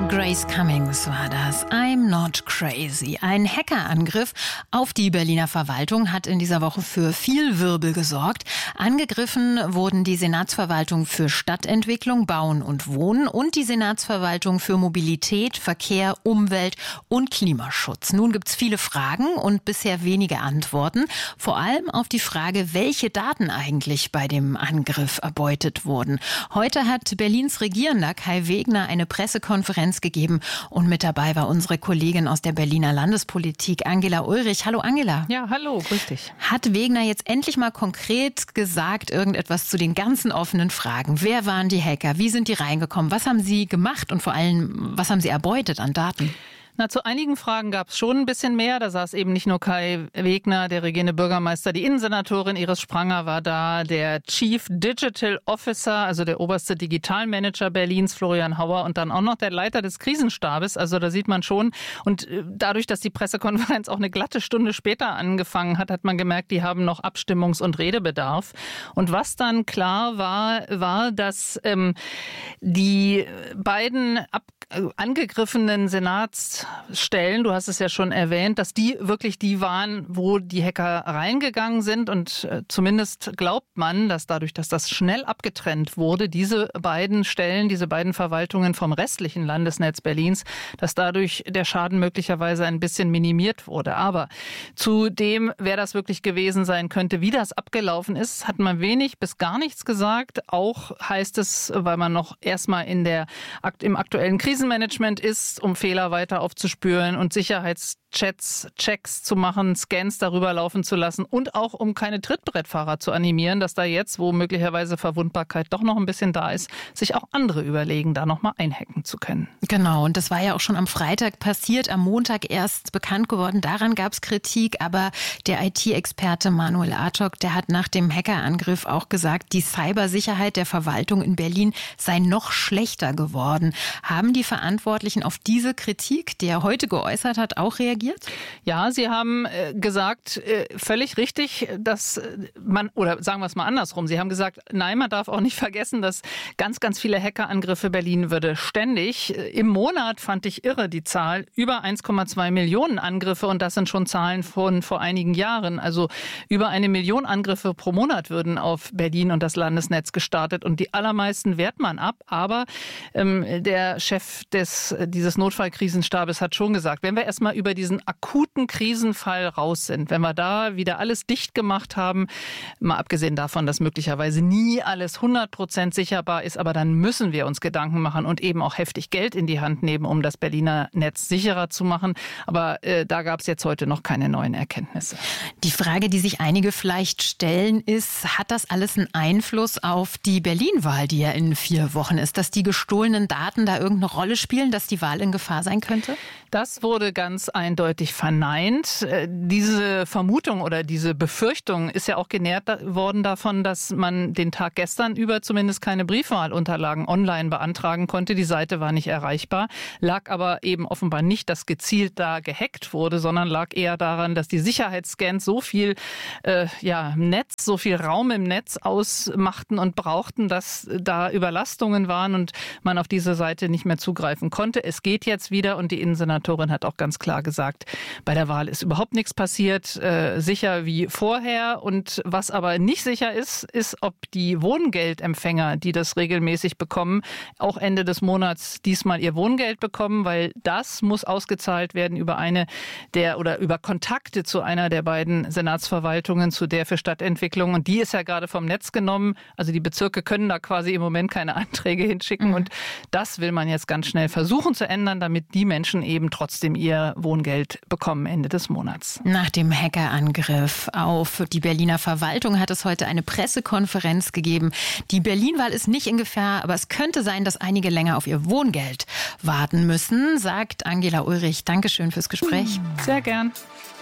Grace Cummings war das. I'm not crazy. Ein Hackerangriff auf die Berliner Verwaltung hat in dieser Woche für viel Wirbel gesorgt. Angegriffen wurden die Senatsverwaltung für Stadtentwicklung, Bauen und Wohnen und die Senatsverwaltung für Mobilität, Verkehr, Umwelt und Klimaschutz. Nun gibt's viele Fragen und bisher wenige Antworten. Vor allem auf die Frage, welche Daten eigentlich bei dem Angriff erbeutet wurden. Heute hat Berlins Regierender Kai Wegner eine Pressekonferenz gegeben und mit dabei war unsere Kollegin aus der Berliner Landespolitik, Angela Ulrich. Hallo Angela. Ja, hallo, grüß dich. Hat Wegner jetzt endlich mal konkret gesagt, irgendetwas zu den ganzen offenen Fragen? Wer waren die Hacker? Wie sind die reingekommen? Was haben sie gemacht und vor allem, was haben sie erbeutet an Daten? Na, zu einigen Fragen gab es schon ein bisschen mehr. Da saß eben nicht nur Kai Wegner, der regierende Bürgermeister, die Innensenatorin Iris Spranger war da, der Chief Digital Officer, also der oberste Digitalmanager Berlins, Florian Hauer, und dann auch noch der Leiter des Krisenstabes. Also da sieht man schon. Und dadurch, dass die Pressekonferenz auch eine glatte Stunde später angefangen hat, hat man gemerkt, die haben noch Abstimmungs- und Redebedarf. Und was dann klar war, dass die beiden angegriffenen Senatsstellen, du hast es ja schon erwähnt, dass die wirklich die waren, wo die Hacker reingegangen sind, und zumindest glaubt man, dass dadurch, dass das schnell abgetrennt wurde, diese beiden Stellen, diese beiden Verwaltungen vom restlichen Landesnetz Berlins, dass dadurch der Schaden möglicherweise ein bisschen minimiert wurde. Aber zu dem, wer das wirklich gewesen sein könnte, wie das abgelaufen ist, hat man wenig bis gar nichts gesagt. Auch heißt es, weil man noch erstmal im aktuellen Krisenmanagement ist, um Fehler weiter aufzuspüren und Checks zu machen, Scans darüber laufen zu lassen und auch um keine Trittbrettfahrer zu animieren, dass da jetzt, wo möglicherweise Verwundbarkeit doch noch ein bisschen da ist, sich auch andere überlegen, da nochmal einhacken zu können. Genau, und das war ja auch schon am Freitag passiert, am Montag erst bekannt geworden. Daran gab es Kritik, aber der IT-Experte Manuel Artok, der hat nach dem Hackerangriff auch gesagt, die Cybersicherheit der Verwaltung in Berlin sei noch schlechter geworden. Haben die Verantwortlichen auf diese Kritik, die er heute geäußert hat, auch reagiert? Ja, sie haben gesagt, völlig richtig, dass man, oder sagen wir es mal andersrum, sie haben gesagt, nein, man darf auch nicht vergessen, dass ganz, ganz viele Hackerangriffe Berlin würde ständig. Im Monat fand ich irre die Zahl, über 1,2 Millionen Angriffe, und das sind schon Zahlen von vor einigen Jahren. Also über 1 Million Angriffe pro Monat würden auf Berlin und das Landesnetz gestartet, und die allermeisten wehrt man ab. Aber der Chef dieses Notfallkrisenstabes hat schon gesagt, wenn wir erstmal über diesen akuten Krisenfall raus sind, wenn wir da wieder alles dicht gemacht haben, mal abgesehen davon, dass möglicherweise nie alles 100% sicherbar ist, aber dann müssen wir uns Gedanken machen und eben auch heftig Geld in die Hand nehmen, um das Berliner Netz sicherer zu machen. Aber da gab es jetzt heute noch keine neuen Erkenntnisse. Die Frage, die sich einige vielleicht stellen, ist, hat das alles einen Einfluss auf die Berlin-Wahl, die ja in 4 Wochen ist, dass die gestohlenen Daten da irgendeine Rolle spielen, dass die Wahl in Gefahr sein könnte? Das wurde ganz eindeutig verneint. Diese Vermutung oder diese Befürchtung ist ja auch genährt worden davon, dass man den Tag gestern über zumindest keine Briefwahlunterlagen online beantragen konnte. Die Seite war nicht erreichbar, lag aber eben offenbar nicht, dass gezielt da gehackt wurde, sondern lag eher daran, dass die Sicherheitsscans so viel so viel Raum im Netz ausmachten und brauchten, dass da Überlastungen waren und man auf diese Seite nicht mehr zugreifen konnte. Es geht jetzt wieder, und die Innensenatorin hat auch ganz klar gesagt, bei der Wahl ist überhaupt nichts passiert, sicher wie vorher. Und was aber nicht sicher ist, ob die Wohngeldempfänger, die das regelmäßig bekommen, auch Ende des Monats diesmal ihr Wohngeld bekommen, weil das muss ausgezahlt werden über über Kontakte zu einer der beiden Senatsverwaltungen, zu der für Stadtentwicklung. Und die ist ja gerade vom Netz genommen. Also die Bezirke können da quasi im Moment keine Anträge hinschicken. Und das will man jetzt ganz schnell versuchen zu ändern, damit die Menschen eben trotzdem ihr Wohngeld bekommen Ende des Monats. Nach dem Hackerangriff auf die Berliner Verwaltung hat es heute eine Pressekonferenz gegeben. Die Berlin-Wahl ist nicht in Gefahr, aber es könnte sein, dass einige länger auf ihr Wohngeld warten müssen, sagt Angela Ulrich. Dankeschön fürs Gespräch. Sehr gern.